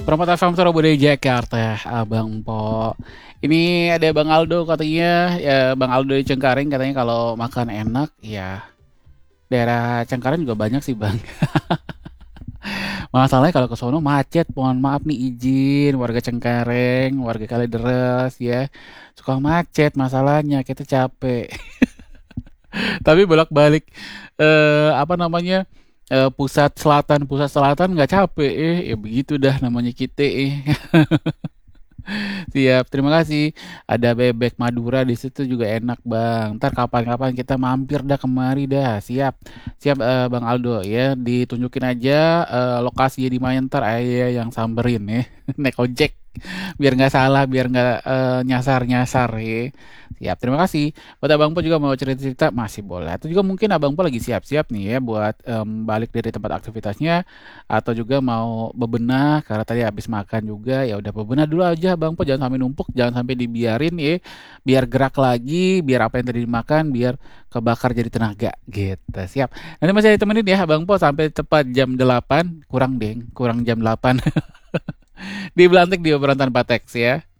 Permata FM Surabaya Jakarta, Abang Po. Ini ada Bang Aldo katanya, ya Bang Aldo di Cengkareng katanya kalau makan enak, ya daerah Cengkareng juga banyak sih Bang. Masalahnya kalau ke sono macet, mohon maaf nih izin warga Cengkareng, warga Kalideres ya. Suka macet masalahnya, kita capek. Tapi bolak-balik apa namanya? Pusat selatan nggak capek ya begitu dah namanya kita Siap, terima kasih. Ada bebek Madura di situ juga enak, Bang. Ntar kapan-kapan kita mampir dah kemari dah. Siap, siap Bang Aldo ya. Ditunjukin aja lokasinya di mana ntar ayah yang samberin ya. Naik ojek biar nggak salah, biar nggak nyasar-nyasar ya. Siap, terima kasih. Buat Abang Po juga mau cerita-cerita masih boleh. Atau juga mungkin Abang Po lagi siap-siap nih ya buat balik dari tempat aktivitasnya atau juga mau bebenah karena tadi habis makan juga ya udah bebenah dulu aja Bang Po, jangan sampai numpuk, jangan sampai dibiarin ya, biar gerak lagi, biar apa yang tadi dimakan biar kebakar jadi tenaga gitu. Siap, nanti masih ditemenin ya Bang Po sampai tepat jam 8 kurang deh, kurang jam 8 di Belantik di obrolan tanpa teks ya.